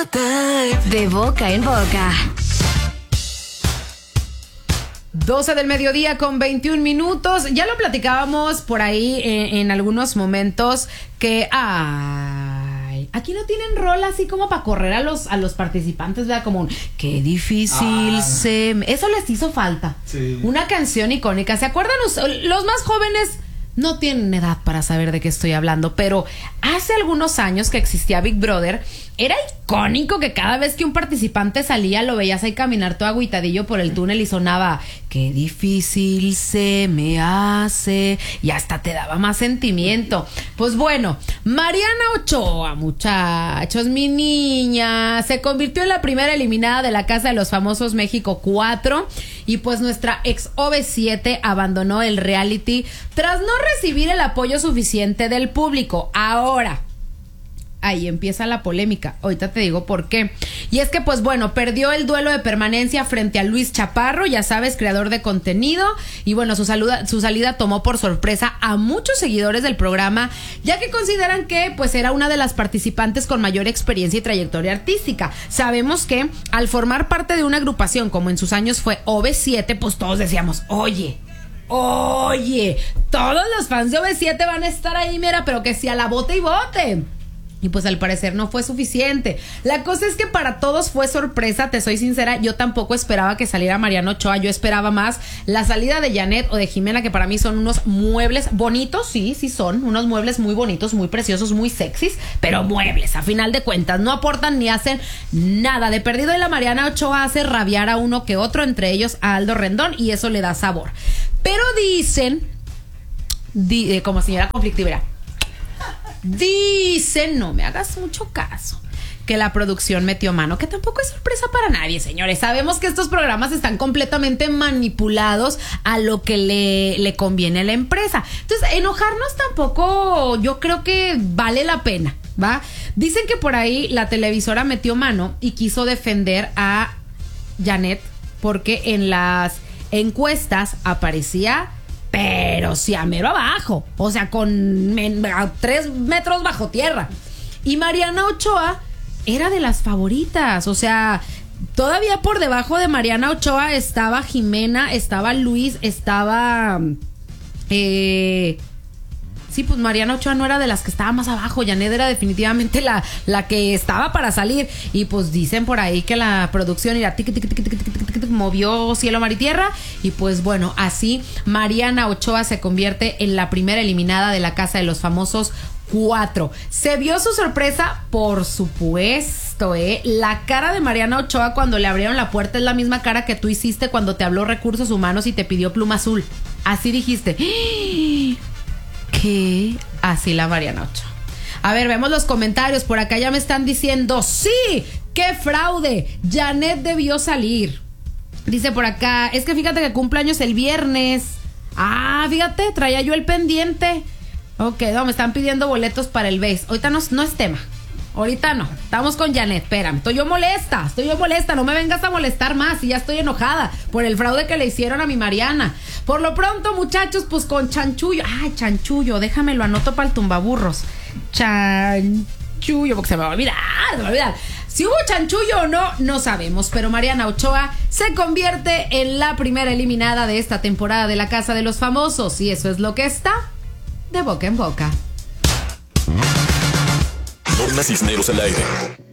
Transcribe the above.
De boca en boca. 12 del mediodía con 21 minutos. Ya lo platicábamos por ahí en algunos momentos que aquí no tienen rol así como para correr a los participantes, ¿verdad? Como qué difícil eso les hizo falta. Sí. Una canción icónica. ¿Se acuerdan? Los más jóvenes no tienen edad para saber de qué estoy hablando, pero hace algunos años que existía Big Brother, era icónico que cada vez que un participante salía lo veías ahí caminar todo agüitadillo por el túnel y sonaba qué difícil se me hace, y hasta te daba más sentimiento. Pues bueno, Mariana Ochoa, muchachos, mi niña, se convirtió en la primera eliminada de la Casa de los Famosos México 4, y pues nuestra ex OV7 abandonó el reality tras no recibir el apoyo suficiente del público. Ahora, ahí empieza la polémica. Ahorita te digo por qué. Y es que, pues bueno, perdió el duelo de permanencia frente a Luis Chaparro, ya sabes, creador de contenido. Y bueno, su salida tomó por sorpresa a muchos seguidores del programa, ya que consideran que pues era una de las participantes con mayor experiencia y trayectoria artística. Sabemos que al formar parte de una agrupación como en sus años fue OV7, pues todos decíamos, oye, todos los fans de OV7 van a estar ahí, mira, pero que si a la bote y bote. Y pues al parecer no fue suficiente. La cosa es que para todos fue sorpresa, te soy sincera, yo tampoco esperaba que saliera Mariana Ochoa, yo esperaba más la salida de Janet o de Jimena, que para mí son unos muebles bonitos, sí son, unos muebles muy bonitos, muy preciosos, muy sexys, pero muebles, a final de cuentas, no aportan ni hacen nada. De perdido, y la Mariana Ochoa hace rabiar a uno que otro, entre ellos a Aldo Rendón, y eso le da sabor. Pero dicen, como señora conflictiva, dicen, no me hagas mucho caso, que la producción metió mano, que tampoco es sorpresa para nadie, señores. Sabemos que estos programas están completamente manipulados a lo que le conviene a la empresa. Entonces, enojarnos tampoco yo creo que vale la pena, ¿va? Dicen que por ahí la televisora metió mano y quiso defender a Janet porque en las encuestas aparecía, pero sí a mero abajo, o sea, a 3 metros bajo tierra. Y Mariana Ochoa era de las favoritas, o sea, todavía por debajo de Mariana Ochoa estaba Jimena, estaba Luis, estaba sí, pues Mariana Ochoa no era de las que estaba más abajo. Janet era definitivamente la que estaba para salir. Y pues dicen por ahí que la producción era movió cielo, mar y tierra. Y pues bueno, así Mariana Ochoa se convierte en la primera eliminada de la Casa de los Famosos 4. ¿Se vio su sorpresa? Por supuesto, La cara de Mariana Ochoa cuando le abrieron la puerta es la misma cara que tú hiciste cuando te habló Recursos Humanos y te pidió pluma azul. Así dijiste. ¿Qué? Así la Mariana Ochoa. A ver, vemos los comentarios. Por acá ya me están diciendo, ¡sí! ¡Qué fraude! Janet debió salir. Dice por acá, es que fíjate que cumpleaños el viernes. Fíjate, traía yo el pendiente. Ok, no, me están pidiendo boletos para el BES. Ahorita no es tema. Ahorita no, estamos con Janet, espérame. Estoy yo molesta, no me vengas a molestar más. Y ya estoy enojada por el fraude que le hicieron a mi Mariana. Por lo pronto, muchachos, pues con Chanchullo. Chanchullo, déjame lo anoto para el tumbaburros. Chanchullo, porque se me va a olvidar. Si hubo chanchullo o no, no sabemos, pero Mariana Ochoa se convierte en la primera eliminada de esta temporada de la Casa de los Famosos, y eso es lo que está de boca en boca. Norma Cisneros al aire.